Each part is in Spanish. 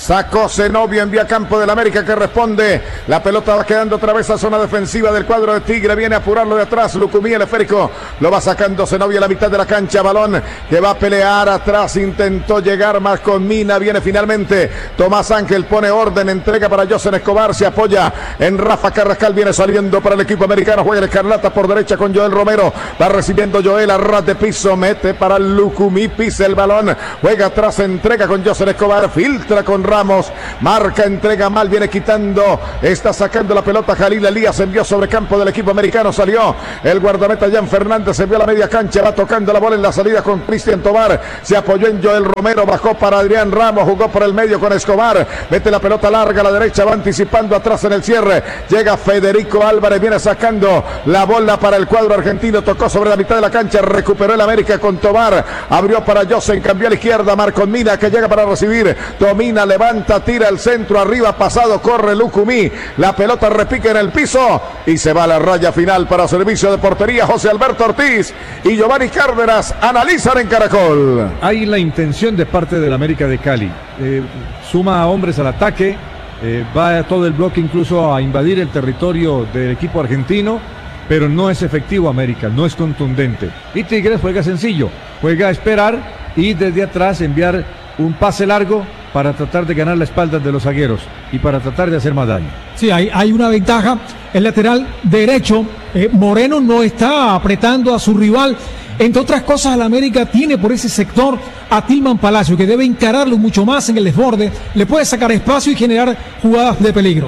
Sacó Zenobio, envía a campo del América que responde. La pelota va quedando otra vez a zona defensiva del cuadro de Tigre. Viene a apurarlo de atrás. Lucumí, el esférico. Lo va sacando Zenobio a la mitad de la cancha. Balón que va a pelear atrás. Intentó llegar más con Mina. Viene finalmente Tomás Ángel. Pone orden. Entrega para Josen Escobar. Se apoya en Rafa Carrascal. Viene saliendo para el equipo americano. Juega el Escarlata por derecha con Joel Romero. Va recibiendo Joel a ras de piso. Mete para Lucumí. Pisa el balón. Juega atrás. Entrega con Josen Escobar. Filtra con Ramos, marca, entrega mal, viene quitando, está sacando la pelota Jalil Elías, envió sobre campo del equipo americano, salió el guardameta Jan Fernández, envió a la media cancha, va tocando la bola en la salida con Cristian Tobar, se apoyó en Joel Romero, bajó para Adrián Ramos, jugó por el medio con Escobar, mete la pelota larga a la derecha, va anticipando atrás en el cierre, llega Federico Álvarez, viene sacando la bola para el cuadro argentino, tocó sobre la mitad de la cancha, recuperó el América con Tobar, abrió para Josen, cambió a la izquierda, Marcos Mina que llega para recibir, domina, levanta, tira el centro, arriba pasado, corre Lucumí, la pelota repica en el piso y se va a la raya final para servicio de portería. José Alberto Ortiz y Giovanni Cárdenas analizan en Caracol. Hay la intención de parte del América de Cali, suma a hombres al ataque, va a todo el bloque incluso a invadir el territorio del equipo argentino, pero no es efectivo América, no es contundente. Y Tigres juega sencillo, juega a esperar y desde atrás enviar un pase largo para tratar de ganar la espalda de los zagueros y para tratar de hacer más daño. Sí, hay una ventaja. El lateral derecho, Moreno, no está apretando a su rival. Entre otras cosas, el América tiene por ese sector a Tilman Palacio, que debe encararlo mucho más en el desborde, le puede sacar espacio y generar jugadas de peligro.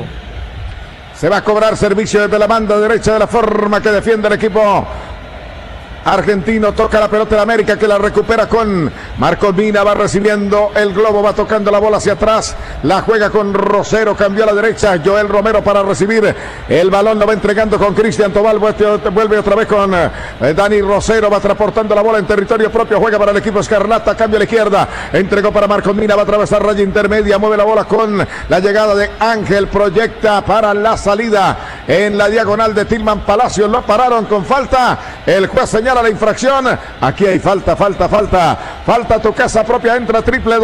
Se va a cobrar servicio desde la banda derecha de la forma que defiende el equipo argentino, toca la pelota de América que la recupera con Marcos Mina, va recibiendo el globo, va tocando la bola hacia atrás, la juega con Rosero, cambió a la derecha, Joel Romero para recibir el balón, lo va entregando con Cristian Tobal, vuelve otra vez con Dani Rosero, va transportando la bola en territorio propio, juega para el equipo Escarlata, cambia a la izquierda, entregó para Marcos Mina, va a atravesar raya intermedia, mueve la bola con la llegada de Ángel, proyecta para la salida en la diagonal de Tilman Palacio, lo pararon con falta, el juez señala la infracción, aquí hay falta tu casa propia, entra a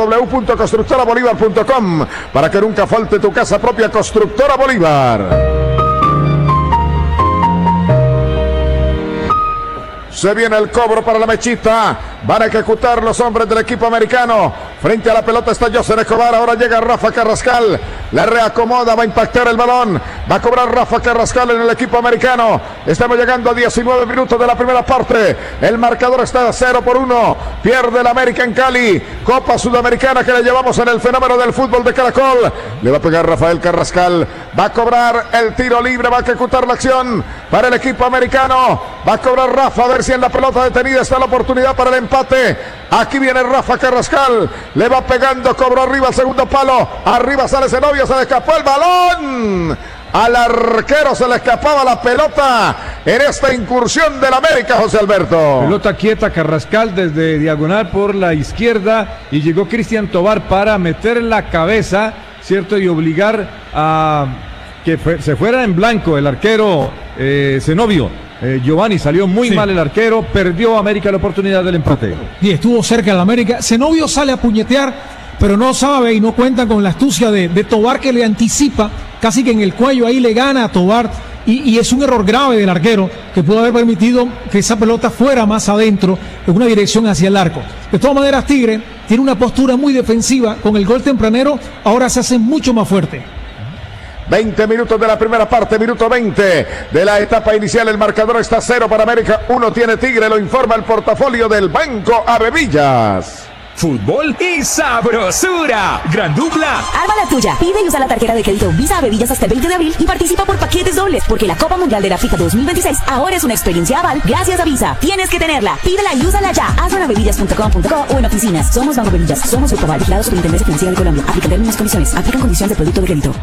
www.constructorabolívar.com para que nunca falte tu casa propia. Constructora Bolívar. Se viene el cobro para la mechita. Van a ejecutar los hombres del equipo americano. Frente a la pelota está Josen Escobar. Ahora llega Rafa Carrascal. La reacomoda. Va a impactar el balón. Va a cobrar Rafa Carrascal en el equipo americano. Estamos llegando a 19 minutos de la primera parte. El marcador está 0-1. Pierde el América en Cali. Copa Sudamericana que le llevamos en el fenómeno del fútbol de Caracol. Le va a pegar Rafael Carrascal. Va a cobrar el tiro libre. Va a ejecutar la acción para el equipo americano. Va a cobrar Rafa. A ver si en la pelota detenida está la oportunidad para el empate. Aquí viene Rafa Carrascal. Le va pegando. Cobró arriba el segundo palo. Arriba sale Zenobio. Se le escapó el balón. Al arquero se le escapaba la pelota en esta incursión del América, José Alberto. Pelota quieta, Carrascal desde diagonal por la izquierda y llegó Cristian Tobar para meter la cabeza, ¿cierto? Y obligar a que se fuera en blanco el arquero Zenobio. Giovanni, salió muy mal el arquero, perdió América la oportunidad del empate. Y estuvo cerca el América. Zenobio sale a puñetear, pero no sabe y no cuenta con la astucia de Tobar, que le anticipa casi que en el cuello, ahí le gana a Tobar, y es un error grave del arquero que pudo haber permitido que esa pelota fuera más adentro en una dirección hacia el arco. De todas maneras, Tigre tiene una postura muy defensiva. Con el gol tempranero ahora se hace mucho más fuerte. 20 minutos de la primera parte, minuto 20 de la etapa inicial. El marcador está 0 para América, 1 tiene Tigre, lo informa el portafolio del Banco Avevillas. Fútbol y sabrosura. Gran dupla. Arma la tuya. Pide y usa la tarjeta de crédito Visa Avevillas hasta el 20 de abril y participa por paquetes dobles, porque la Copa Mundial de la FIFA 2026 ahora es una experiencia aval gracias a Visa. Tienes que tenerla. Pídela y úsala ya. Hazlo en avevillas.com.co o en oficinas. Somos Banco Avevillas. Somos Grupo Aval, vigilado Superintendencia Financiera de Colombia. Aplican términos y condiciones. Aplican condiciones de producto de crédito.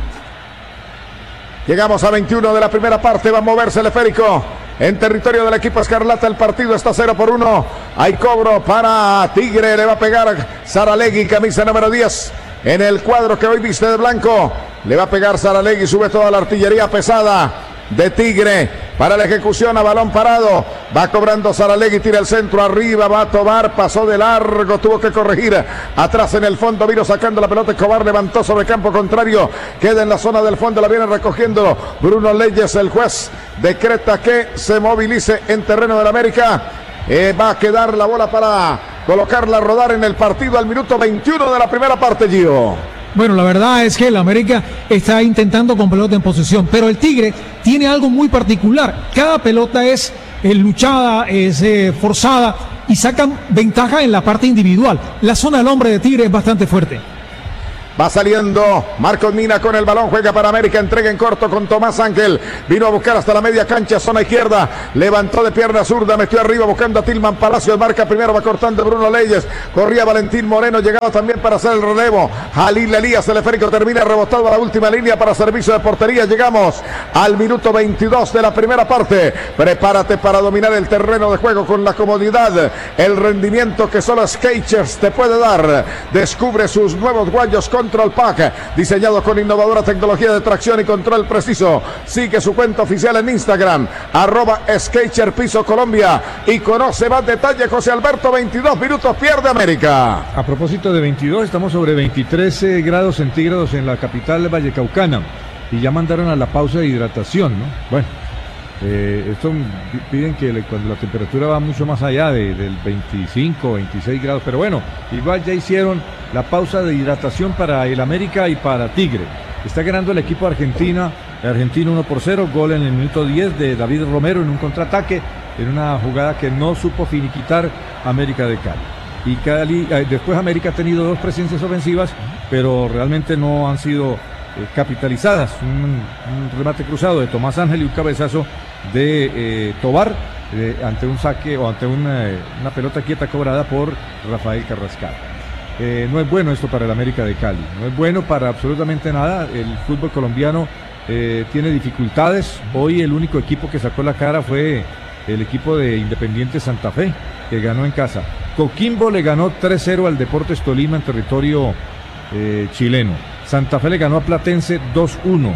Llegamos a 21 de la primera parte. Va a moverse el esférico en territorio del equipo Escarlata. El partido está 0-1. Hay cobro para Tigre. Le va a pegar Saralegui, camisa número 10. En el cuadro que hoy viste de blanco. Le va a pegar Saralegui. Sube toda la artillería pesada. de Tigre. Para la ejecución a balón parado. Va cobrando Saralegui, tira el centro arriba. Va a Tobar, pasó de largo. Tuvo que corregir. Atrás en el fondo vino sacando la pelota. Escobar levantó sobre campo contrario. Queda en la zona del fondo. La viene recogiendo Bruno Leyes. El juez decreta que se movilice en terreno del América. Va a quedar la bola para colocarla a rodar en el partido al minuto 21 de la primera parte, Gio. Bueno, la verdad es que el América está intentando con pelota en posesión, pero el Tigre tiene algo muy particular. Cada pelota es luchada, es forzada y sacan ventaja en la parte individual. La zona del hombre de Tigre es bastante fuerte. Va saliendo Marcos Mina con el balón, juega para América, entrega en corto con Tomás Ángel, vino a buscar hasta la media cancha, zona izquierda, levantó de pierna zurda, metió arriba buscando a Tilman Palacios, marca primero, va cortando Bruno Leyes, corría Valentín Moreno, llegaba también para hacer el relevo, Jalil Elías, el esférico termina rebotado a la última línea para servicio de portería, llegamos al minuto 22 de la primera parte, prepárate para dominar el terreno de juego con la comodidad, el rendimiento que solo Skechers te puede dar, descubre sus nuevos guayos Control Pack, diseñado con innovadora tecnología de tracción y control preciso. Sigue su cuenta oficial en Instagram, @SketcherPiso Colombia, y conoce más detalle. José Alberto, 22 minutos pierde América. A propósito de 22, estamos sobre 23 grados centígrados en la capital vallecaucana y ya mandaron a la pausa de hidratación, ¿no? Bueno, esto piden que cuando la temperatura va mucho más allá del 25, 26 grados, pero bueno, igual ya hicieron la pausa de hidratación para el América y para Tigre. Está ganando el equipo argentino 1-0, gol en el minuto 10 de David Romero en un contraataque, en una jugada que no supo finiquitar América de Cali. Y después América ha tenido dos presencias ofensivas, pero realmente no han sido capitalizadas. Un remate cruzado de Tomás Ángel y un cabezazo de Tobar ante un saque o ante una pelota quieta cobrada por Rafael Carrascal. No es bueno esto para el América de Cali, no es bueno para absolutamente nada. El fútbol colombiano tiene dificultades. Hoy el único equipo que sacó la cara fue el equipo de Independiente Santa Fe, que ganó en casa. Coquimbo le ganó 3-0 al Deportes Tolima en territorio chileno. Santa Fe le ganó a Platense 2-1.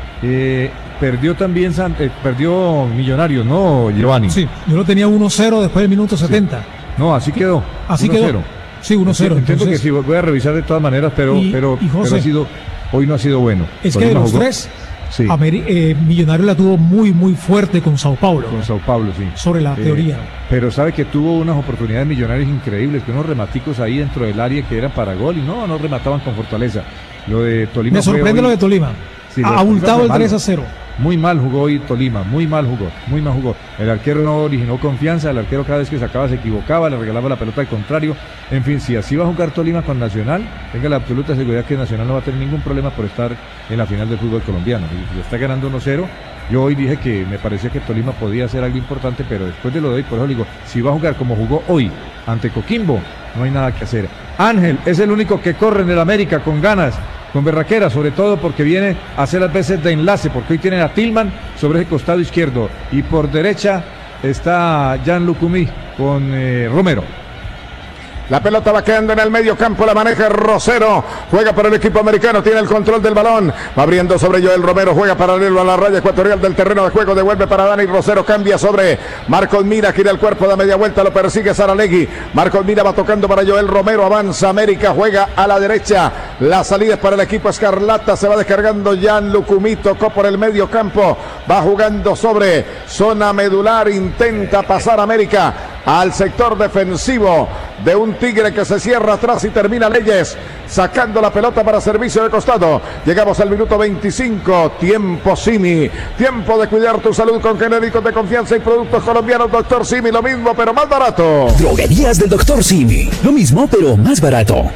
Perdió también perdió Millonarios, ¿no, Giovanni? Sí, yo lo tenía 1-0 después del minuto 70. Sí. No, así quedó. Así 1-0. Quedó. Sí, 1-0. Entiendo que sí, voy a revisar de todas maneras, pero José, hoy no ha sido bueno. Es que de los tres, sí. Millonarios la tuvo muy, muy fuerte con Sao Paulo. Con Sao Paulo, sí. Sobre la teoría. Pero sabe que tuvo unas oportunidades Millonarios increíbles, que unos rematicos ahí dentro del área que eran para gol y no remataban con fortaleza. Lo de Tolima. Me sorprende lo de Tolima. Sí, ha abultado el 3-0. Muy mal jugó hoy Tolima, muy mal jugó. El arquero no originó confianza, el arquero cada vez que sacaba se equivocaba, le regalaba la pelota al contrario. En fin, si así va a jugar Tolima con Nacional, tenga la absoluta seguridad que Nacional no va a tener ningún problema por estar en la final del fútbol colombiano. Y está ganando 1-0. Yo hoy dije que me parecía que Tolima podía hacer algo importante, pero después de lo de hoy, por eso digo, si va a jugar como jugó hoy ante Coquimbo, no hay nada que hacer. Ángel es el único que corre en el América con ganas, con berraquera, sobre todo porque viene a hacer las veces de enlace, porque hoy tienen a Tilman sobre ese costado izquierdo y por derecha está Jan Lucumí con Romero. La pelota va quedando en el medio campo, la maneja Rosero, juega para el equipo americano, tiene el control del balón, va abriendo sobre Joel Romero, juega paralelo a la raya ecuatorial del terreno de juego, devuelve para Dani Rosero, cambia sobre Marcos Mira, gira el cuerpo, da media vuelta, lo persigue Saralegui, Marcos Mira va tocando para Joel Romero, avanza América, juega a la derecha, la salida es para el equipo escarlata, se va descargando Jan Lucumí, tocó por el medio campo, va jugando sobre zona medular, intenta pasar América al sector defensivo de un Tigre que se cierra atrás y termina Leyes sacando la pelota para servicio de costado. Llegamos al minuto 25, tiempo Simi, tiempo de cuidar tu salud con genéricos de confianza y productos colombianos. Dr. Simi, lo mismo pero más barato. Droguerías del Dr. Simi, lo mismo pero más barato.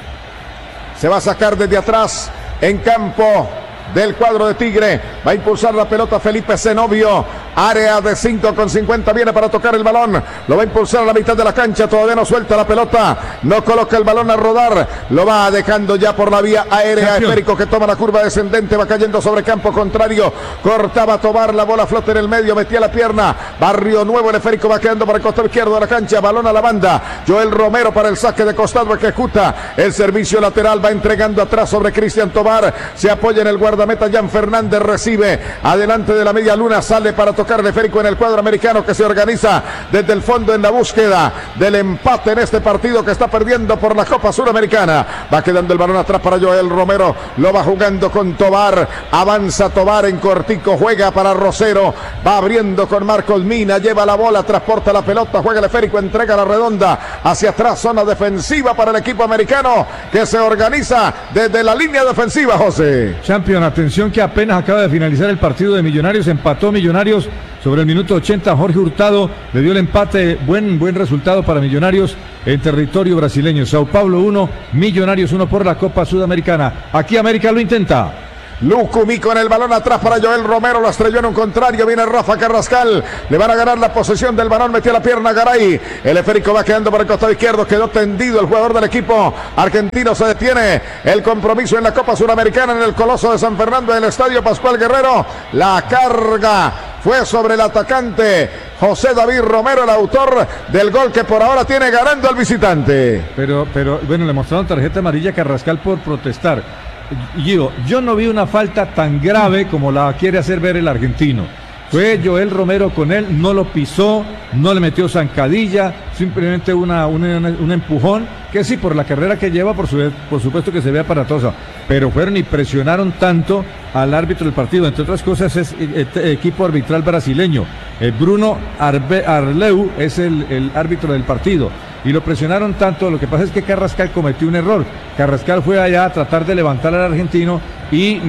Se va a sacar desde atrás en campo del cuadro de Tigre, va a impulsar la pelota Felipe Zenobio, área de 5 con 50, viene para tocar el balón, lo va a impulsar a la mitad de la cancha, todavía no suelta la pelota, no coloca el balón a rodar, lo va dejando ya por la vía aérea. Esférico que toma la curva descendente, va cayendo sobre campo contrario, cortaba Tobar, la bola flota en el medio, metía la pierna, Barrio Nuevo, el esférico va quedando para el costado izquierdo de la cancha, balón a la banda, Joel Romero para el saque de costado, ejecuta el servicio lateral, va entregando atrás sobre Cristian Tobar, se apoya en el guardameta Jan Fernández, recibe adelante de la media luna, sale para tocar el esférico en el cuadro americano que se organiza desde el fondo en la búsqueda del empate en este partido que está perdiendo por la Copa Suramericana. Va quedando el balón atrás para Joel Romero, lo va jugando con Tobar, avanza Tobar en cortico, juega para Rosero, va abriendo con Marcos Mina, lleva la bola, transporta la pelota, juega el esférico, entrega la redonda hacia atrás, zona defensiva para el equipo americano que se organiza desde la línea defensiva, José. Champion, atención que apenas acaba de finalizar el partido de Millonarios, empató Millonarios sobre el minuto 80, Jorge Hurtado le dio el empate, buen resultado para Millonarios en territorio brasileño. Sao Paulo 1, Millonarios 1 por la Copa Sudamericana. Aquí América lo intenta. Lucumí con el balón atrás para Joel Romero, lo estrelló en un contrario, viene Rafa Carrascal, le van a ganar la posesión del balón, metió la pierna Garay, el esférico va quedando por el costado izquierdo, quedó tendido el jugador del equipo argentino, se detiene el compromiso en la Copa Suramericana en el Coloso de San Fernando, en el Estadio Pascual Guerrero, la carga fue sobre el atacante José David Romero, el autor del gol que por ahora tiene ganando al visitante. Pero bueno, le mostraron tarjeta amarilla a Carrascal por protestar. Yo no vi una falta tan grave como la quiere hacer ver el argentino. Fue Joel Romero con él, no lo pisó, no le metió zancadilla, simplemente un empujón, que sí, por la carrera que lleva, por supuesto que se ve aparatosa, pero fueron y presionaron tanto al árbitro del partido, entre otras cosas es equipo arbitral brasileño, Bruno Arleu es el árbitro del partido, y lo presionaron tanto, lo que pasa es que Carrascal cometió un error, Carrascal fue allá a tratar de levantar al argentino y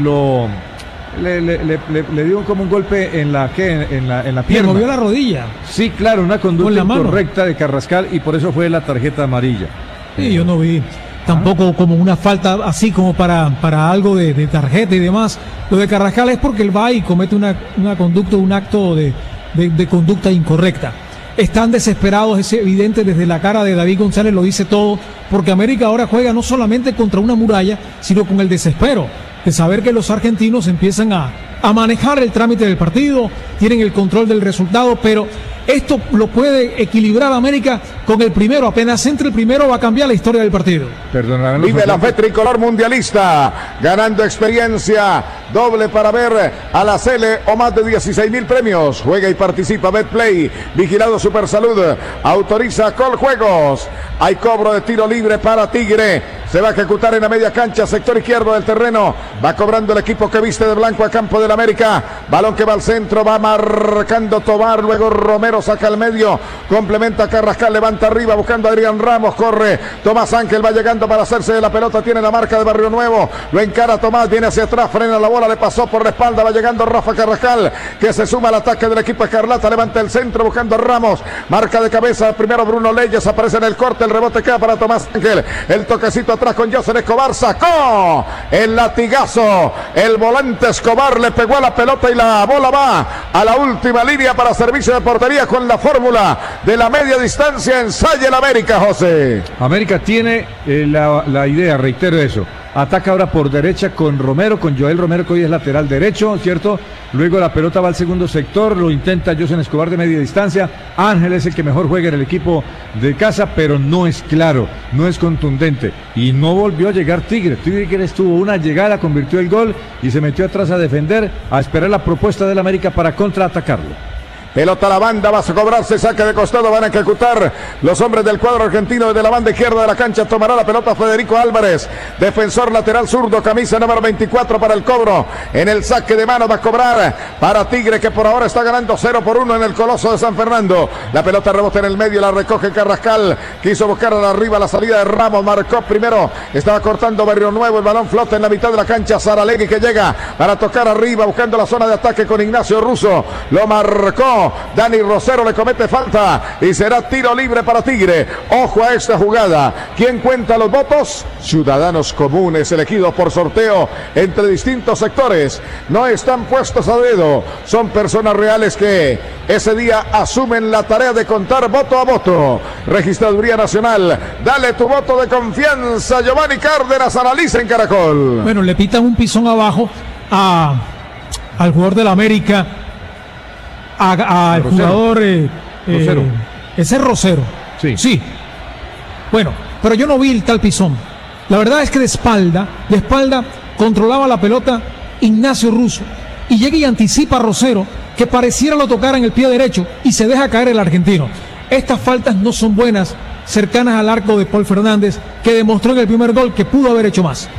le dio como un golpe en la pierna. Le movió la rodilla. Sí, claro, una conducta incorrecta de Carrascal y por eso fue la tarjeta amarilla. Sí, yo no vi tampoco como una falta así como para algo de tarjeta y demás. Lo de Carrascal es porque él va y comete una conducta, un acto de conducta incorrecta. Están desesperados, es evidente, desde la cara de David González lo dice todo, porque América ahora juega no solamente contra una muralla, sino con el desespero de saber que los argentinos empiezan a manejar el trámite del partido, tienen el control del resultado, pero esto lo puede equilibrar América con el primero. Apenas entre el primero va a cambiar la historia del partido. Vive la fe tricolor mundialista, ganando experiencia doble para ver a la Sele o más de 16,000 premios. Juega y participa Betplay, vigilado Supersalud, autoriza Coljuegos. Hay cobro de tiro libre para Tigre, se va a ejecutar en la media cancha, sector izquierdo del terreno, va cobrando el equipo que viste de blanco a campo del América, balón que va al centro, va marcando Tobar, luego Romero saca al medio, complementa Carrascal, levanta arriba buscando a Adrián Ramos, corre Tomás Ángel, va llegando para hacerse de la pelota, tiene la marca de Barrio Nuevo, lo encara Tomás, viene hacia atrás, frena la bola, le pasó por la espalda, va llegando Rafa Carrascal, que se suma al ataque del equipo Escarlata, levanta el centro buscando a Ramos, marca de cabeza, primero Bruno Leyes, aparece en el corte, el rebote queda para Tomás Ángel, el toquecito atrás con José Escobar, sacó el latigazo, el volante Escobar le pegó a la pelota y la bola va a la última línea para servicio de portería con la fórmula de la media distancia. Ensaya el América, José. América tiene la idea, reitero eso. Ataca ahora por derecha con Romero, con Joel Romero, que hoy es lateral derecho, ¿cierto? Luego la pelota va al segundo sector, lo intenta José Escobar de media distancia. Ángel es el que mejor juega en el equipo de casa, pero no es claro, no es contundente. Y no volvió a llegar Tigre. Tigre tuvo una llegada, convirtió el gol y se metió atrás a defender, a esperar la propuesta del América para contraatacarlo. Pelota a la banda, va a cobrarse, saque de costado, van a ejecutar los hombres del cuadro argentino desde la banda izquierda de la cancha. Tomará la pelota Federico Álvarez, defensor lateral zurdo, camisa número 24 para el cobro. En el saque de mano va a cobrar para Tigre, que por ahora está ganando 0-1 en el Coloso de San Fernando. La pelota rebota en el medio, la recoge Carrascal, quiso buscar arriba la salida de Ramos, marcó primero, estaba cortando Barrio Nuevo, el balón flota en la mitad de la cancha. Saralegui que llega para tocar arriba, buscando la zona de ataque con Ignacio Russo, lo marcó no. Dani Rosero le comete falta y será tiro libre para Tigre. Ojo a esta jugada. ¿Quién cuenta los votos? Ciudadanos comunes elegidos por sorteo entre distintos sectores. No están puestos a dedo. Son personas reales que ese día asumen la tarea de contar voto a voto. Registraduría Nacional, dale tu voto de confianza. Giovanni Cárdenas analiza en Caracol. Bueno, le pitan un pisón abajo al jugador del América, al jugador Rosero. Ese es Rosero. Sí. Bueno, pero yo no vi el tal pisón. La verdad es que de espalda controlaba la pelota Ignacio Russo y llega y anticipa a Rosero, que pareciera lo tocara en el pie derecho y se deja caer el argentino. Estas faltas no son buenas, cercanas al arco de Paul Fernández, que demostró en el primer gol que pudo haber hecho más.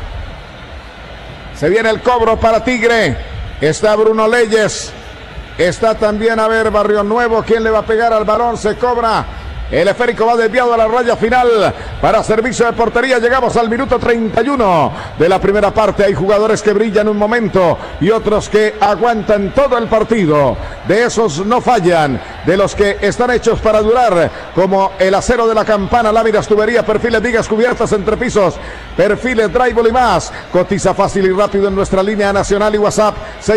Se viene el cobro para Tigre. Está Bruno Leyes. Está también, Barrio Nuevo. ¿Quién le va a pegar al balón? Se cobra. El esférico va desviado a la raya final para servicio de portería. Llegamos al minuto 31 de la primera parte. Hay jugadores que brillan un momento y otros que aguantan todo el partido. De esos no fallan, de los que están hechos para durar, como el acero de la campana, láminas, tuberías, perfiles, vigas, cubiertas, entrepisos, perfiles, drywall y más. Cotiza fácil y rápido en nuestra línea nacional y WhatsApp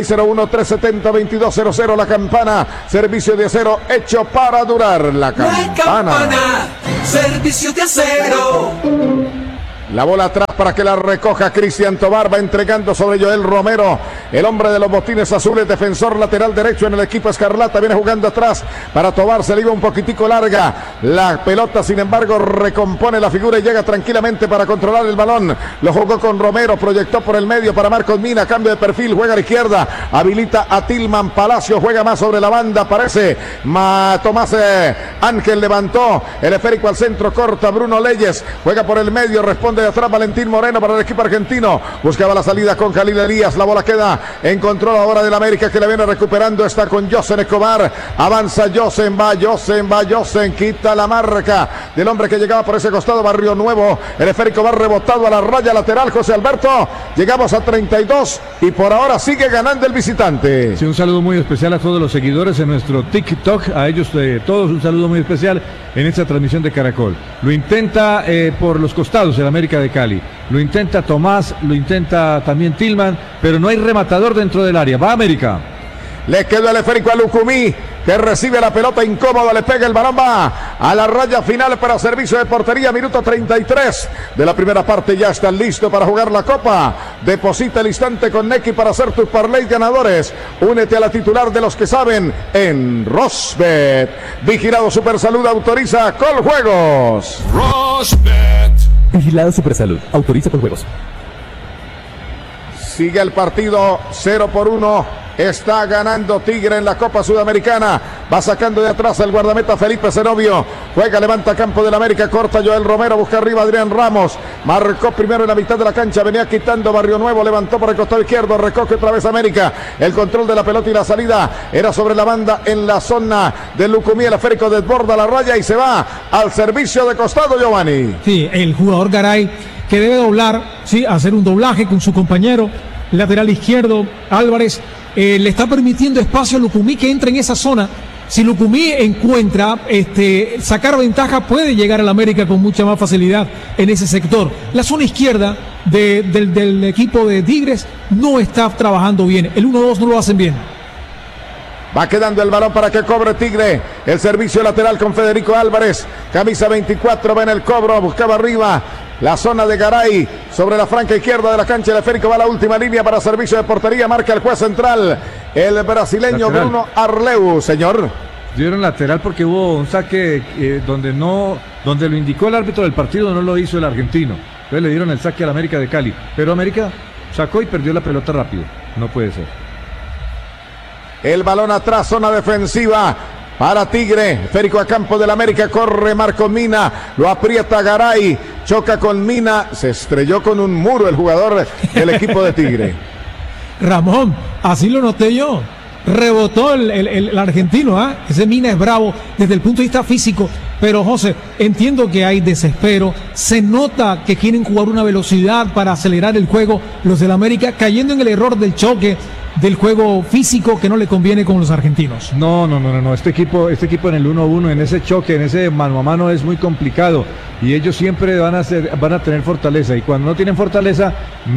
601-370-2200. La campana, servicio de acero hecho para durar. La campana. Servicio de acero. La bola atrás para que la recoja Cristian Tobar. Va entregando sobre Joel Romero, el hombre de los botines azules, defensor lateral derecho en el equipo escarlata. Viene jugando atrás para Tobar. Se le iba un poquitico larga la pelota, sin embargo recompone la figura y llega tranquilamente para controlar el balón. Lo jugó con Romero, proyectó por el medio para Marcos Mina. Cambio de perfil, juega a la izquierda, habilita a Tilman Palacio, juega más sobre la banda. Aparece Tomás Ángel, levantó el esférico al centro, corta Bruno Leyes, juega por el medio, responde de atrás Valentín Moreno para el equipo argentino. Buscaba la salida con Jalil Elías. La bola queda en control ahora del América, que la viene recuperando. Está con Josen Escobar. Avanza Josen, va Josen. Quita la marca del hombre que llegaba por ese costado. Barrio Nuevo. El esférico va rebotado a la raya lateral. José Alberto. Llegamos a 32 y por ahora sigue ganando el visitante. Sí, un saludo muy especial a todos los seguidores en nuestro TikTok. A ellos todos un saludo muy especial en esta transmisión de Caracol. Lo intenta por los costados el América de Cali. Lo intenta Tomás, lo intenta también Tilman, pero no hay rematador dentro del área. Va América. Le quedó el esférico a Lucumí, que recibe la pelota incómoda, le pega el balón, va a la raya final para servicio de portería. Minuto 33 de la primera parte. Ya están listos para jugar la Copa. Deposita el instante con Neki para hacer tus parlays ganadores. Únete a la titular de los que saben en Rosbet. Vigilado Supersalud, autoriza Coljuegos. Rosbet. Vigilado Supersalud. Autoriza con juegos. Sigue el partido 0-1. Está ganando Tigre en la Copa Sudamericana. Va sacando de atrás el guardameta Felipe Zenobio. Juega, levanta campo del América. Corta Joel Romero. Busca arriba Adrián Ramos. Marcó primero en la mitad de la cancha. Venía quitando Barrio Nuevo. Levantó por el costado izquierdo. Recoge otra vez América. El control de la pelota y la salida era sobre la banda en la zona de Lucumí. El esférico desborda la raya y se va al servicio de costado, Giovanni. Sí, el jugador Garay, que debe doblar, sí, hacer un doblaje con su compañero lateral izquierdo Álvarez. Le está permitiendo espacio a Lucumí que entre en esa zona. Si Lucumí encuentra sacar ventaja, puede llegar al América con mucha más facilidad en ese sector. La zona izquierda del equipo de Tigres no está trabajando bien. El 1-2 no lo hacen bien. Va quedando el balón para que cobre Tigre. El servicio lateral con Federico Álvarez. Camisa 24, va en el cobro. Buscaba arriba la zona de Garay. Sobre la franca izquierda de la cancha, el esférico va a la última línea para servicio de portería. Marca el juez central, el brasileño lateral. Bruno Arleu, señor. Dieron lateral porque hubo un saque donde lo indicó el árbitro del partido, no lo hizo el argentino. Entonces le dieron el saque al América de Cali. Pero América sacó y perdió la pelota rápido. No puede ser. El balón atrás, zona defensiva para Tigre. Esférico a campo del América. Corre Marco Mina. Lo aprieta Garay. Choca con Mina. Se estrelló con un muro el jugador del equipo de Tigre. Ramón, así lo noté yo. Rebotó el argentino, ¿ah? Ese Mina es bravo desde el punto de vista físico. Pero José, entiendo que hay desespero. Se nota que quieren jugar una velocidad para acelerar el juego. Los del América cayendo en el error del choque. del juego físico que no le conviene con los argentinos. No. Este equipo en el 1-1, en ese choque, en ese mano a mano es muy complicado y ellos siempre van a tener fortaleza y cuando no tienen fortaleza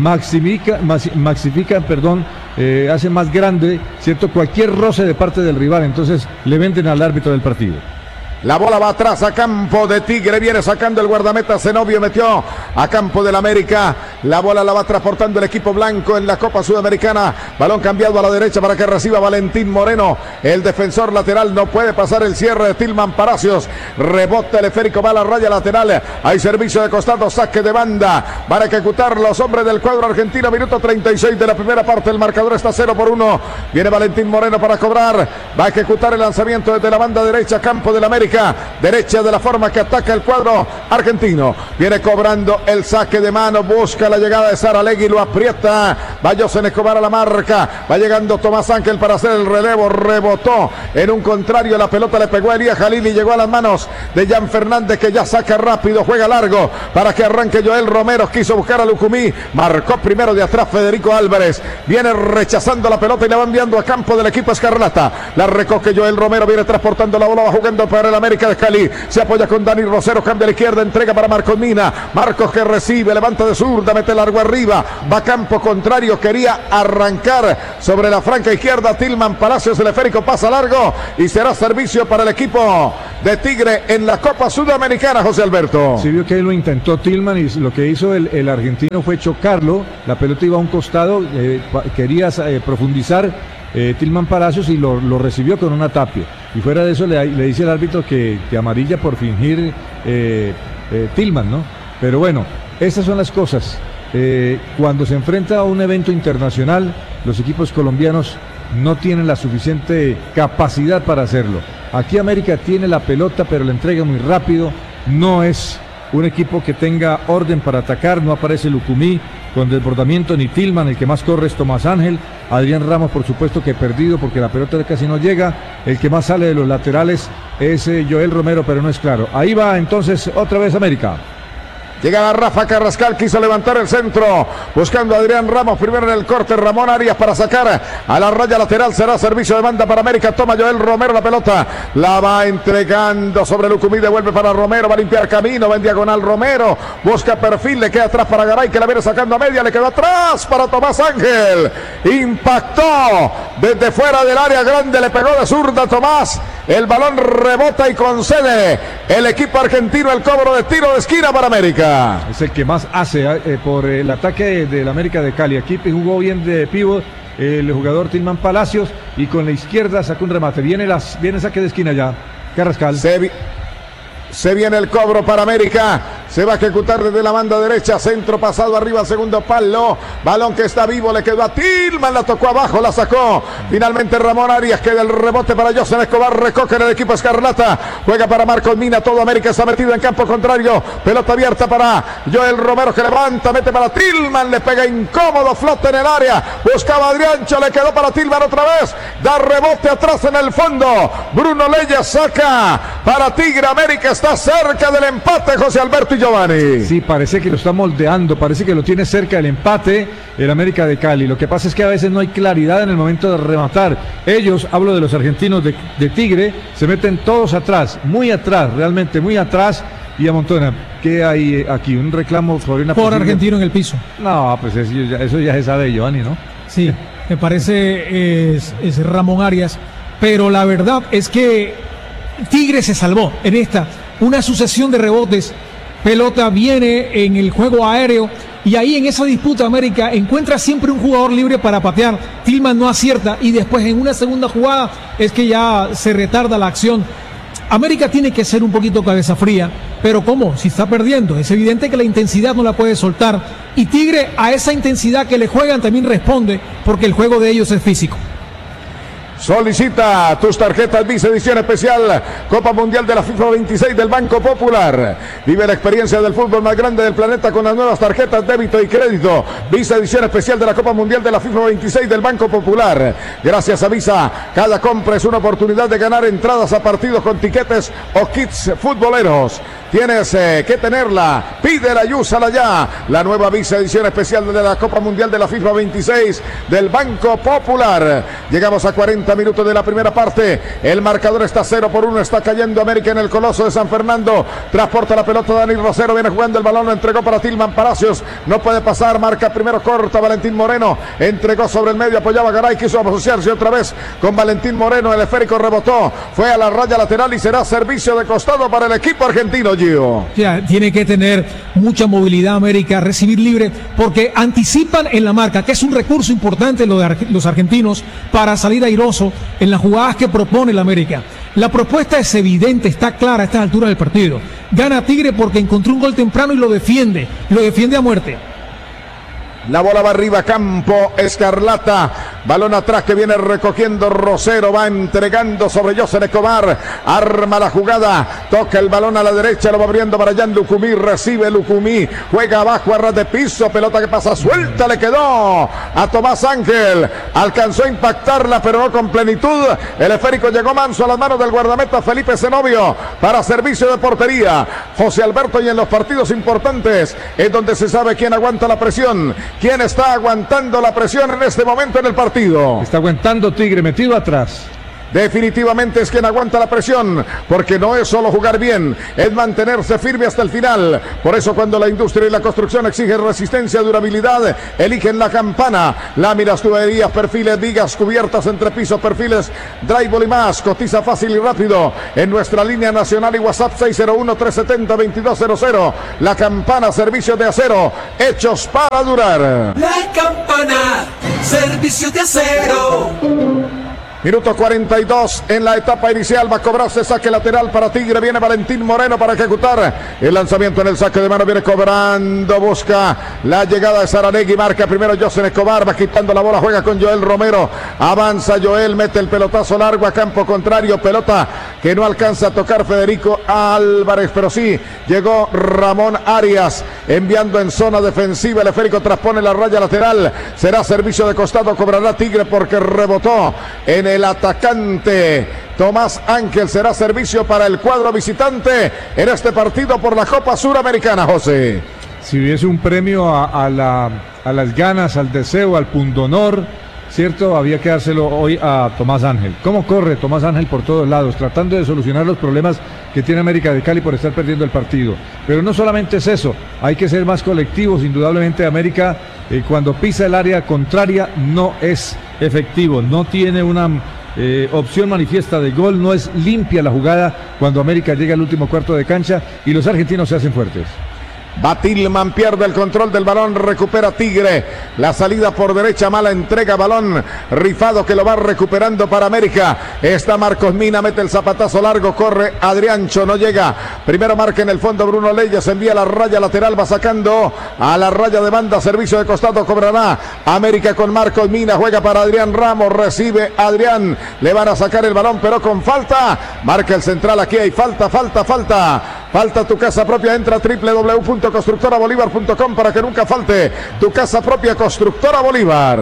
hacen más grande, ¿cierto? Cualquier roce de parte del rival, entonces le venden al árbitro del partido. La bola va atrás a campo de Tigre, viene sacando el guardameta Zenobio, metió a campo del América, la bola la va transportando el equipo blanco en la Copa Sudamericana, balón cambiado a la derecha para que reciba Valentín Moreno, el defensor lateral no puede pasar el cierre de Tilman Palacios, rebote el esférico, va a la raya lateral, hay servicio de costado, saque de banda, van a ejecutar los hombres del cuadro argentino, minuto 36 de la primera parte, el marcador está 0-1, viene Valentín Moreno para cobrar, va a ejecutar el lanzamiento desde la banda derecha, campo del América, derecha de la forma que ataca el cuadro argentino, viene cobrando el saque de mano, busca la llegada de Saralegui, lo aprieta, va José Escobar a la marca, va llegando Tomás Ángel para hacer el relevo, rebotó en un contrario, la pelota le pegó a Elías Jalil y llegó a las manos de Jan Fernández que ya saca rápido, juega largo para que arranque Joel Romero, quiso buscar a Lucumí, marcó primero de atrás Federico Álvarez, viene rechazando la pelota y la va enviando a campo del equipo escarlata, la recoge Joel Romero, viene transportando la bola, va jugando para el América de Cali, se apoya con Dani Rosero, cambia a la izquierda, entrega para Marcos Mina, Marcos que recibe, levanta de zurda, mete largo arriba, va campo contrario, quería arrancar sobre la franca izquierda, Tilman Palacios, el esférico pasa largo y será servicio para el equipo de Tigre en la Copa Sudamericana, José Alberto. Sí vio que lo intentó Tilman y lo que hizo el argentino fue chocarlo, la pelota iba a un costado, quería profundizar Tilman Palacios y lo recibió con una tapia y fuera de eso le dice el árbitro que amarilla por fingir Tilman, ¿no? Pero bueno, esas son las cosas. Cuando se enfrenta a un evento internacional, los equipos colombianos no tienen la suficiente capacidad para hacerlo. Aquí América tiene la pelota, pero la entrega muy rápido, no es un equipo que tenga orden para atacar, no aparece Lucumí con desbordamiento ni Tilman, el que más corre es Tomás Ángel, Adrián Ramos por supuesto que perdido porque la pelota casi no llega, el que más sale de los laterales es Joel Romero, pero no es claro. Ahí va entonces otra vez América. Llegaba Rafa Carrascal, quiso levantar el centro, buscando a Adrián Ramos, primero en el corte, Ramón Arias para sacar a la raya lateral, será servicio de banda para América, toma Joel Romero la pelota, la va entregando sobre Lucumí, devuelve para Romero, va a limpiar camino, va en diagonal Romero, busca perfil, le queda atrás para Garay, que la viene sacando a media, le quedó atrás para Tomás Ángel, impactó desde fuera del área grande, le pegó de zurda Tomás, el balón rebota y concede el equipo argentino el cobro de tiro de esquina para América. Es el que más hace por el ataque del América de Cali. Aquí jugó bien de pívot el jugador Tilman Palacios y con la izquierda sacó un remate. Viene saque de esquina ya. Carrascal. Se viene el cobro para América, se va a ejecutar desde la banda derecha, centro pasado arriba, segundo palo, balón que está vivo, le quedó a Tilman, la tocó abajo, la sacó, finalmente Ramón Arias, queda el rebote para José Escobar, recoge en el equipo escarlata, juega para Marcos Mina, todo América está metido en campo contrario, pelota abierta para Joel Romero que levanta, mete para Tilman, le pega incómodo, flota en el área, buscaba a Adriancho, le quedó para Tilman otra vez, da rebote atrás en el fondo, Bruno Leyes saca para Tigre, América está cerca del empate, José Alberto y Giovanni. Sí, parece que lo está moldeando, parece que lo tiene cerca del empate el América de Cali. Lo que pasa es que a veces no hay claridad en el momento de rematar. Ellos, hablo de los argentinos de Tigre, se meten todos atrás, muy atrás, realmente muy atrás y amontonan. ¿Qué hay aquí? ¿Un reclamo sobre una por posible... argentino en el piso? No, pues eso ya se sabe, Giovanni, ¿no? Sí, me parece es Ramón Arias, pero la verdad es que Tigre se salvó en esta. Una sucesión de rebotes, pelota viene en el juego aéreo y ahí en esa disputa América encuentra siempre un jugador libre para patear, Tilman no acierta y después en una segunda jugada es que ya se retarda la acción. América tiene que ser un poquito cabeza fría, pero ¿cómo? Si está perdiendo, es evidente que la intensidad no la puede soltar y Tigre a esa intensidad que le juegan también responde porque el juego de ellos es físico. Solicita tus tarjetas Visa Edición Especial Copa Mundial de la FIFA 26 del Banco Popular. Vive la experiencia del fútbol más grande del planeta con las nuevas tarjetas débito y crédito. Visa Edición Especial de la Copa Mundial de la FIFA 26 del Banco Popular. Gracias a Visa, cada compra es una oportunidad de ganar entradas a partidos con tiquetes o kits futboleros. tienes que tenerla. Pídela y úsala ya. La nueva Visa edición especial de la Copa Mundial de la FIFA 26 del Banco Popular. Llegamos a 40 minutos de la primera parte. El marcador está 0-1. Está cayendo América en el Coloso de San Fernando. Transporta la pelota Dani Rosero. Viene jugando el balón. Lo entregó para Tilman Palacios. No puede pasar. Marca primero corta Valentín Moreno. Entregó sobre el medio. Apoyaba Garay. Quiso asociarse otra vez con Valentín Moreno. El esférico rebotó. Fue a la raya lateral y será servicio de costado para el equipo argentino, Gio. Ya, tiene que tener mucha movilidad América, recibir libre, porque anticipan en la marca, que es un recurso importante lo de los argentinos para salir airoso en las jugadas que propone la América. La propuesta es evidente, está clara a estas alturas del partido. Gana Tigre porque encontró un gol temprano y lo defiende a muerte. La bola va arriba, campo escarlata. Balón atrás que viene recogiendo Rosero. Va entregando sobre Yoser Escobar. Arma la jugada. Toca el balón a la derecha. Lo va abriendo para Jan Lucumí. Recibe Lucumí. Juega abajo a ras de piso. Pelota que pasa suelta. Le quedó a Tomás Ángel. Alcanzó a impactarla, pero no con plenitud. El esférico llegó manso a las manos del guardameta Felipe Zenobio para servicio de portería. José Alberto, y en los partidos importantes es donde se sabe quién aguanta la presión. ¿Quién está aguantando la presión en este momento en el partido? Está aguantando Tigre, metido atrás. Definitivamente es quien aguanta la presión, porque no es solo jugar bien, es mantenerse firme hasta el final. Por eso cuando la industria y la construcción exigen resistencia, durabilidad, eligen La Campana. Láminas, tuberías, perfiles, vigas, cubiertas, entrepisos, perfiles, drywall y más. Cotiza fácil y rápido en nuestra línea nacional y WhatsApp 601-370-2200. La Campana, servicio de acero, hechos para durar. La Campana, servicio de acero. Minuto 42 en la etapa inicial. Va a cobrarse saque lateral para Tigre. Viene Valentín Moreno para ejecutar el lanzamiento en el saque de mano. Viene cobrando. Busca la llegada de Saralegui. Marca primero Yoser Escobar. Va quitando la bola. Juega con Joel Romero. Avanza Joel. Mete el pelotazo largo a campo contrario. Pelota que no alcanza a tocar Federico Álvarez. Pero sí llegó Ramón Arias. Enviando en zona defensiva. El esférico transpone la raya lateral. Será servicio de costado. Cobrará Tigre porque rebotó en el atacante Tomás Ángel. Será servicio para el cuadro visitante en este partido por la Copa Suramericana, José. Si hubiese un premio a las ganas, al deseo, al pundonor, ¿cierto? Había que dárselo hoy a Tomás Ángel. ¿Cómo corre Tomás Ángel por todos lados, tratando de solucionar los problemas que tiene América de Cali por estar perdiendo el partido? Pero no solamente es eso, hay que ser más colectivos. Indudablemente América, cuando pisa el área contraria, no es efectivo, no tiene una opción manifiesta de gol, no es limpia la jugada cuando América llega al último cuarto de cancha y los argentinos se hacen fuertes. Batilman pierde el control del balón, recupera Tigre, la salida por derecha, mala entrega, balón rifado que lo va recuperando para América. Está Marcos Mina, mete el zapatazo largo, corre Adriancho, no llega, primero marca en el fondo Bruno Leyes, envía la raya lateral, va sacando a la raya de banda, servicio de costado, cobrará América con Marcos Mina, juega para Adrián Ramos, recibe Adrián, le van a sacar el balón pero con falta, marca el central, aquí hay falta tu casa propia, entra a www.constructorabolívar.com para que nunca falte tu casa propia. Constructora Bolívar.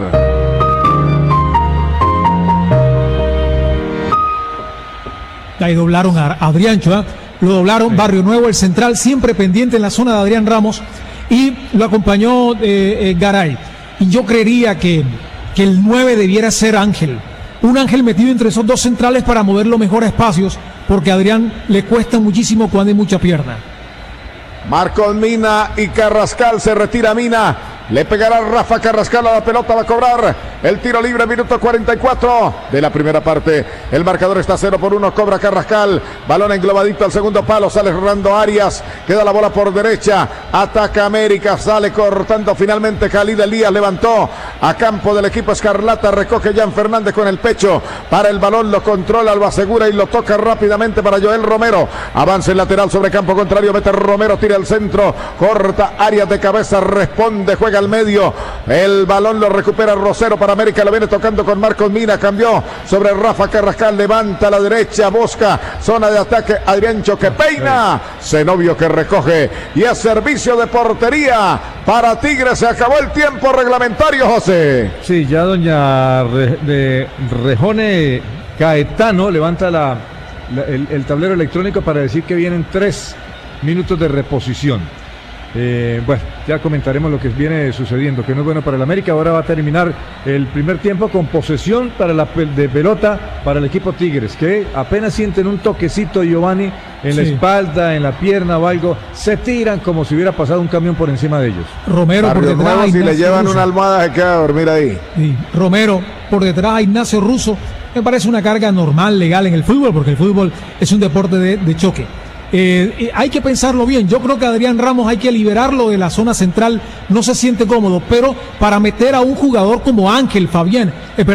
Ahí doblaron a Adriancho, lo doblaron, sí. Barrio Nuevo, el central siempre pendiente en la zona de Adrián Ramos y lo acompañó Garay. Y yo creería que el 9 debiera ser Ángel. Un Ángel metido entre esos dos centrales para moverlo mejor a espacios, porque a Adrián le cuesta muchísimo cuando hay mucha pierna. Marcos Mina y Carrascal, se retira Mina, le pegará Rafa Carrascal a la pelota, va a cobrar el tiro libre, minuto 44 de la primera parte. El marcador está 0-1, cobra Carrascal, balón englobadito al segundo palo, sale Rolando Arias, queda la bola por derecha, ataca América, sale cortando finalmente Khalid Elías, levantó a campo del equipo escarlata, recoge Jan Fernández con el pecho, para el balón, lo controla, lo asegura y lo toca rápidamente para Joel Romero, avanza el lateral sobre campo contrario, mete Romero, tira el centro, corta Arias de cabeza, responde, juega al medio, el balón lo recupera Rosero para América, lo viene tocando con Marcos Mina, cambió sobre Rafa Carrascal, levanta a la derecha, busca zona de ataque, Adriancho que peina, Zenobio que recoge y es servicio de portería para Tigres. Se acabó el tiempo reglamentario, José. Sí, ya doña Rejone Caetano levanta el tablero electrónico para decir que vienen 3 minutos de reposición. Bueno, ya comentaremos lo que viene sucediendo, que no es bueno para el América. Ahora va a terminar el primer tiempo con posesión de pelota para el equipo Tigres, que apenas sienten un toquecito, Giovanni, en la espalda, en la pierna o algo, se tiran como si hubiera pasado un camión por encima de ellos. Romero por detrás. Nuevo, si le llevan Russo. Una almohada se queda a dormir ahí. Sí. Romero por detrás a Ignacio Russo. Me parece una carga normal, legal en el fútbol, porque el fútbol es un deporte de choque. Hay que pensarlo bien. Yo creo que Adrián Ramos hay que liberarlo de la zona central. No se siente cómodo, pero para meter a un jugador como Ángel Fabián,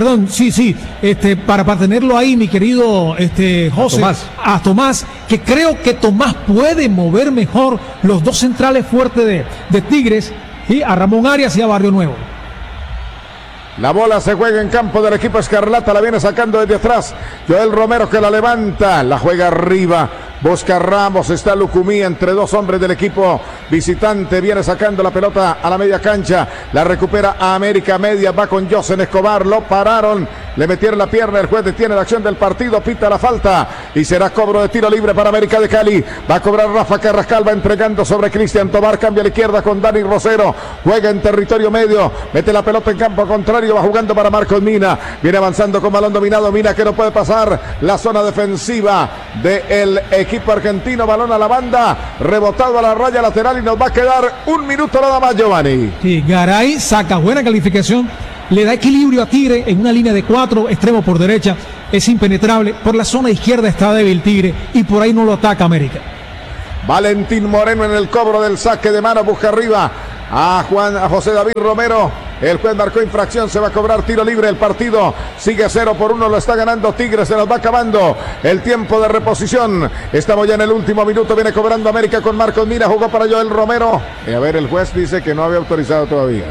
para tenerlo ahí, mi querido José, a Tomás, que creo que Tomás puede mover mejor los dos centrales fuertes de Tigres, y a Ramón Arias y a Barrio Nuevo. La bola se juega en campo del equipo Escarlata, la viene sacando desde atrás Joel Romero, que la levanta, la juega arriba, busca Ramos, está Lucumí entre dos hombres del equipo visitante, viene sacando la pelota a la media cancha, la recupera a América Media, va con Josen Escobar, lo pararon, le metieron la pierna, el juez detiene la acción del partido, pita la falta y será cobro de tiro libre para América de Cali. Va a cobrar Rafa Carrascal, va entregando sobre Cristian Tobar, cambia a la izquierda con Dani Rosero, juega en territorio medio, mete la pelota en campo contrario, va jugando para Marcos Mina, viene avanzando con balón dominado, Mina que no puede pasar la zona defensiva del equipo argentino, balón a la banda, rebotado a la raya lateral y nos va a quedar un minuto nada más, Giovanni. Sí, Garay saca buena calificación, le da equilibrio a Tigre en una línea de 4, extremo por derecha, es impenetrable, por la zona izquierda está débil Tigre y por ahí no lo ataca América. Valentín Moreno en el cobro del saque de mano, busca arriba a José David Romero. El juez marcó infracción, se va a cobrar tiro libre. El partido sigue 0-1, lo está ganando Tigres, se nos va acabando el tiempo de reposición. Estamos ya en el último minuto, viene cobrando América con Marcos Mina, jugó para Joel Romero. A ver, el juez dice que no había autorizado todavía.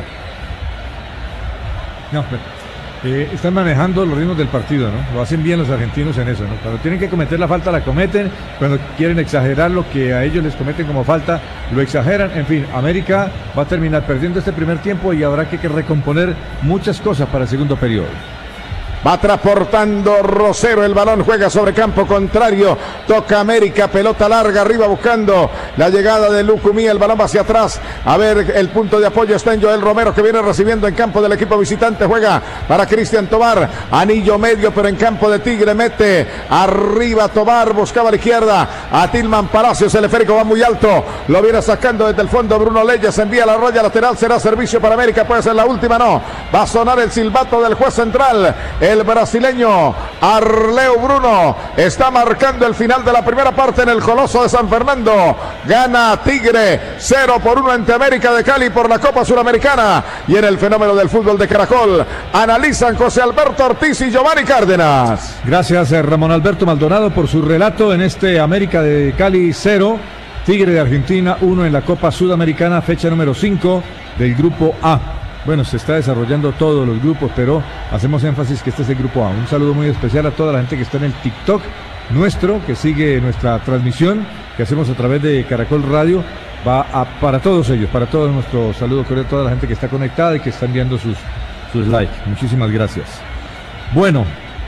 No, están manejando los ritmos del partido, ¿no? Lo hacen bien los argentinos en eso, ¿no? Cuando tienen que cometer la falta, la cometen. Cuando quieren exagerar lo que a ellos les cometen como falta, lo exageran. En fin, América va a terminar perdiendo este primer tiempo y habrá que recomponer muchas cosas para el segundo periodo. Va transportando Rosero, el balón juega sobre campo contrario, toca América, pelota larga arriba buscando la llegada de Lucumí, el balón va hacia atrás, a ver, el punto de apoyo está en Joel Romero, que viene recibiendo en campo del equipo visitante, juega para Cristian Tobar, anillo medio pero en campo de Tigre, mete arriba Tobar, buscaba a la izquierda a Tilman Palacios, el esférico va muy alto, lo viene sacando desde el fondo Bruno Leyes, envía la raya lateral, será servicio para América, puede ser la última, no, va a sonar el silbato del juez central. El brasileño Arleu Bruno está marcando el final de la primera parte en el Coloso de San Fernando. Gana Tigre 0-1 ante América de Cali por la Copa Suramericana. Y en el fenómeno del fútbol de Caracol analizan José Alberto Ortiz y Giovanni Cárdenas. Gracias Ramón Alberto Maldonado por su relato en este América de Cali 0, Tigre de Argentina 1 en la Copa Sudamericana, fecha número 5 del Grupo A. Bueno, se está desarrollando todos los grupos, pero hacemos énfasis que este es el Grupo A. Un saludo muy especial a toda la gente que está en el TikTok nuestro, que sigue nuestra transmisión que hacemos a través de Caracol Radio. Para todos ellos, para todo nuestro saludo, a toda la gente que está conectada y que está enviando sus likes. Muchísimas gracias. Bueno,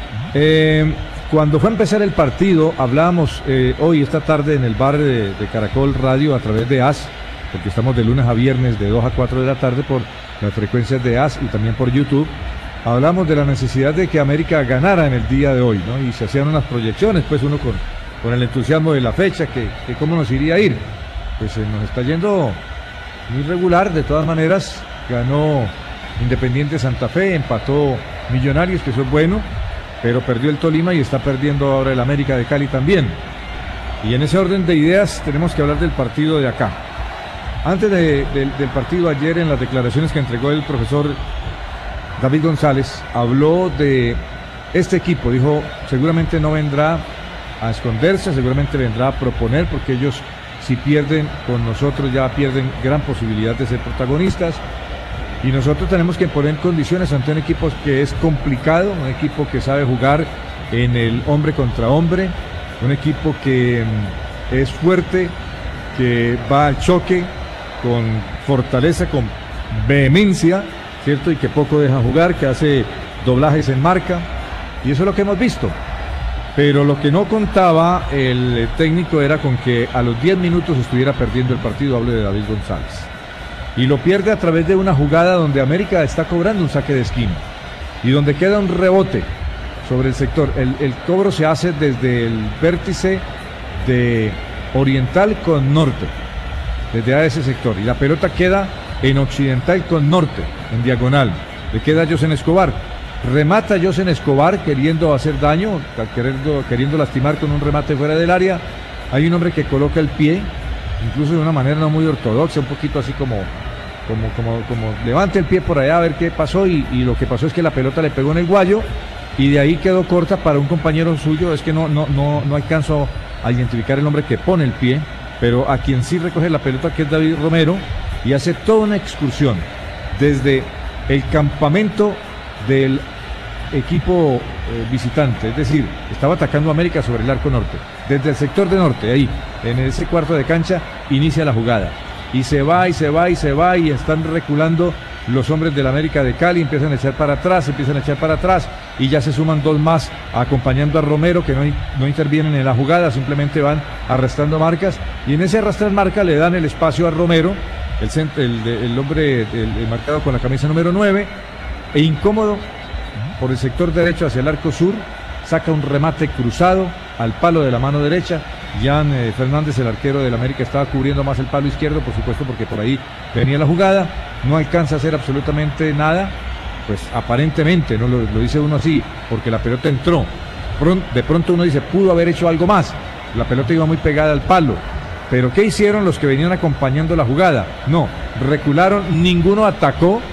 cuando fue a empezar el partido, hablábamos hoy, esta tarde, en el bar de Caracol Radio a través de AS, porque estamos de lunes a viernes de 2 a 4 de la tarde por las frecuencias de AS y también por YouTube. Hablamos de la necesidad de que América ganara en el día de hoy, ¿no? Y se hacían unas proyecciones, pues uno con el entusiasmo de la fecha, que cómo nos iría a ir. Pues nos está yendo muy regular, de todas maneras. Ganó Independiente Santa Fe, empató Millonarios, que eso es bueno, pero perdió el Tolima y está perdiendo ahora el América de Cali también. Y en ese orden de ideas tenemos que hablar del partido de acá. Antes del partido ayer, en las declaraciones que entregó el profesor David González, habló de este equipo. Dijo, seguramente no vendrá a esconderse, seguramente vendrá a proponer, porque ellos, si pierden con nosotros, ya pierden gran posibilidad de ser protagonistas. Y nosotros tenemos que poner condiciones ante un equipo que es complicado, un equipo que sabe jugar en el hombre contra hombre, un equipo que es fuerte, que va al choque con fortaleza, con vehemencia, ¿cierto? Y que poco deja jugar, que hace doblajes en marca, y eso es lo que hemos visto. Pero lo que no contaba el técnico era con que a los 10 minutos estuviera perdiendo el partido, hablo de David González. Y lo pierde a través de una jugada donde América está cobrando un saque de esquina y donde queda un rebote sobre el sector. El cobro se hace desde el vértice de Oriental con Norte, desde a ese sector. Y la pelota queda en Occidental con Norte, en diagonal. Le queda a Josen Escobar. Remata Josen Escobar queriendo hacer daño, queriendo lastimar con un remate fuera del área. Hay un hombre que coloca el pie, incluso de una manera no muy ortodoxa, un poquito así como levante el pie por allá a ver qué pasó, y lo que pasó es que la pelota le pegó en el guayo y de ahí quedó corta para un compañero suyo. Es que no alcanzo a identificar el hombre que pone el pie, pero a quien sí recoge la pelota, que es David Romero, y hace toda una excursión desde el campamento del equipo visitante, es decir, estaba atacando a América sobre el arco norte, desde el sector de norte, ahí, en ese cuarto de cancha, inicia la jugada, y se va, y están reculando los hombres del América de Cali, empiezan a echar para atrás, y ya se suman dos más acompañando a Romero, que no intervienen en la jugada, simplemente van arrastrando marcas, y en ese arrastrar marca le dan el espacio a Romero, el hombre el marcado con la camisa número 9, e incómodo por el sector derecho hacia el arco sur, saca un remate cruzado al palo de la mano derecha. Jan Fernández, el arquero del América, estaba cubriendo más el palo izquierdo, por supuesto, porque por ahí venía la jugada. No alcanza a hacer absolutamente nada, pues aparentemente, no lo dice uno así, porque la pelota entró. De pronto uno dice, pudo haber hecho algo más. La pelota iba muy pegada al palo. Pero ¿qué hicieron los que venían acompañando la jugada? No, recularon, ninguno atacó.